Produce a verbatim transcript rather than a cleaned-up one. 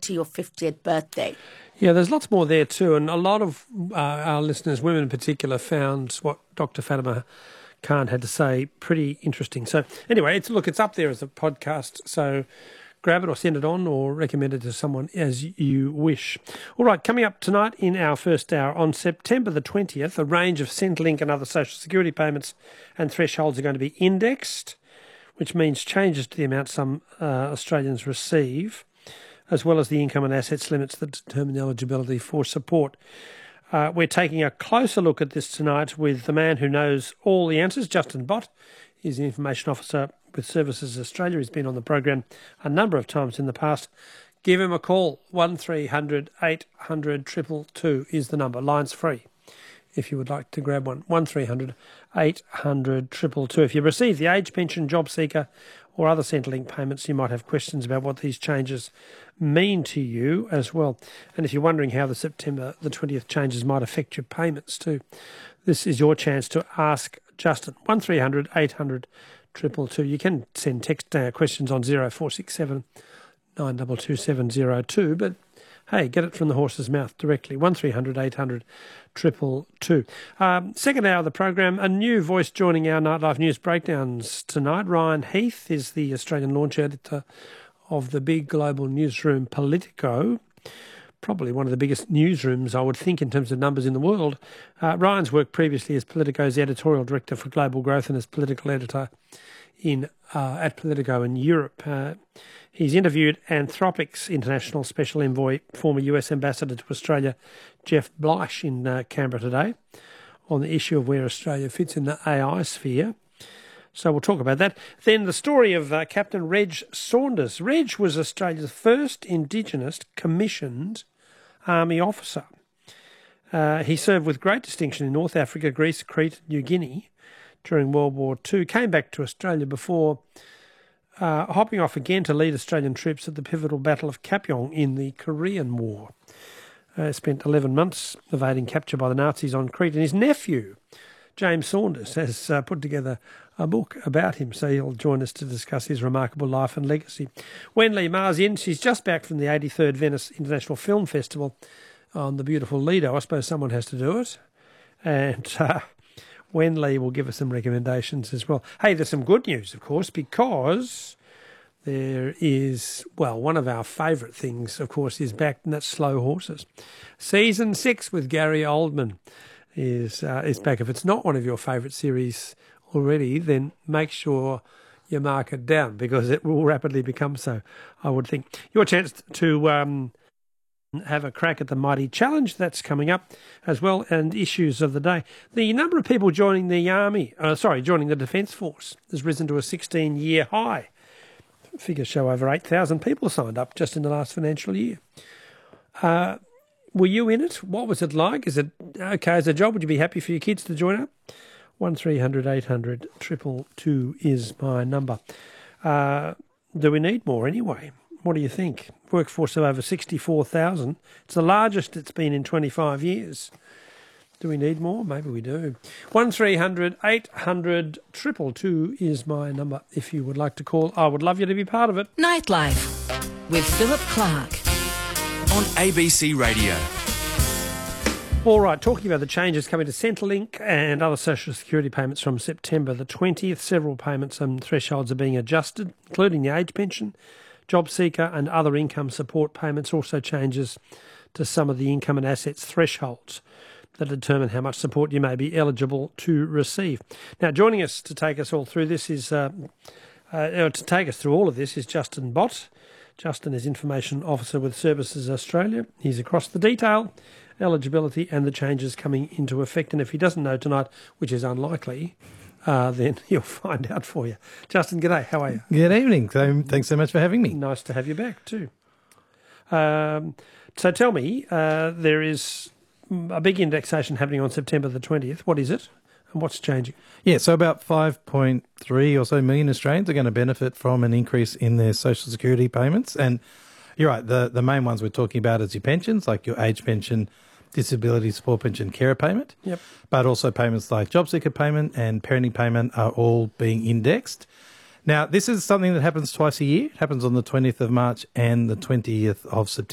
to your fiftieth birthday. Yeah, there's lots more there too, and a lot of uh, our listeners, women in particular, found what Doctor Fatima Khan had to say pretty interesting. So anyway, it's look, it's up there as a podcast, so grab it or send it on or recommend it to someone as you wish. All right, coming up tonight in our first hour, on September the twentieth, a range of Centrelink and other social security payments and thresholds are going to be indexed, which means changes to the amount some uh, Australians receive, as well as the income and assets limits that determine eligibility for support. Uh, we're taking a closer look at this tonight with the man who knows all the answers, Justin Bott. He's the Information Officer with Services Australia. He's been on the program a number of times in the past. Give him a call. one three hundred eight hundred two two two is the number. Line's free if you would like to grab one. one three hundred eight hundred two two two. If you receive the age pension, job seeker or other Centrelink payments, you might have questions about what these changes mean to you as well. And if you're wondering how the September the twentieth changes might affect your payments too, this is your chance to ask Justin. one three hundred eight hundred two two two. You can send text uh, questions on zero four six seven nine two two seven zero two, but hey, get it from the horse's mouth directly. one three hundred eight hundred two two two. Um, second hour of the program, a new voice joining our Nightlife News Breakdowns tonight. Ryan Heath is the Australian launch editor of the big global newsroom Politico. Probably one of the biggest newsrooms, I would think, in terms of numbers in the world. Uh, Ryan's worked previously as Politico's editorial director for global growth and as political editor in uh, at Politico in Europe. Uh, he's interviewed Anthropic's international special envoy, former U S ambassador to Australia, Jeff Bleich, in uh, Canberra today on the issue of where Australia fits in the A I sphere. So we'll talk about that. Then the story of uh, Captain Reg Saunders. Reg was Australia's first Indigenous commissioned Army officer. Uh, he served with great distinction in North Africa, Greece, Crete, New Guinea during World War Two. Came back to Australia before uh, hopping off again to lead Australian troops at the pivotal Battle of Kapyong in the Korean War. Uh, spent eleven months evading capture by the Nazis on Crete. And his nephew, James Saunders, has uh, put together a book about him, so he'll join us to discuss his remarkable life and legacy. Wenli Ma's in. She's just back from the eighty-third Venice International Film Festival on the beautiful Lido. I suppose someone has to do it. And uh, Wenli will give us some recommendations as well. Hey, there's some good news, of course, because there is, well, one of our favourite things, of course, is back, and that's Slow Horses. Season six with Gary Oldman is uh, is back. If it's not one of your favourite series already, then make sure you mark it down, because it will rapidly become so, I would think. Your chance to um, have a crack at the Mighty Challenge, that's coming up as well, and issues of the day. The number of people joining the Army, uh, sorry, joining the Defence Force has risen to a sixteen-year high. Figures show over eight thousand people signed up just in the last financial year. Uh, were you in it? What was it like? Is it okay as a job? Would you be happy for your kids to join up? one three hundred eight hundred two two two is my number. Uh, do we need more anyway? What do you think? Workforce of over sixty-four thousand. It's the largest it's been in twenty-five years. Do we need more? Maybe we do. one three hundred eight hundred two two two is my number if you would like to call. I would love you to be part of it. Nightlife with Philip Clark on A B C Radio. All right, talking about the changes coming to Centrelink and other social security payments from September the twentieth, several payments and thresholds are being adjusted, including the age pension, job seeker and other income support payments. Also changes to some of the income and assets thresholds that determine how much support you may be eligible to receive. Now, joining us to take us all through this is, uh, uh, to take us through all of this is Justin Bott. Justin is Information Officer with Services Australia. He's across the detail, eligibility and the changes coming into effect. And if he doesn't know tonight, which is unlikely, uh, then he'll find out for you. Justin, g'day. How are you? Good evening. So, thanks so much for having me. Nice to have you back too. Um, so tell me, uh, there is a big indexation happening on September the twentieth. What is it and what's changing? Yeah, so about five point three or so million Australians are going to benefit from an increase in their social security payments. And you're right, the, the main ones we're talking about is your pensions, like your age pension, disability support pension, carer payment. Yep. But also payments like job seeker payment and parenting payment are all being indexed. Now, this is something that happens twice a year. It happens on the twentieth of March and the twentieth of September.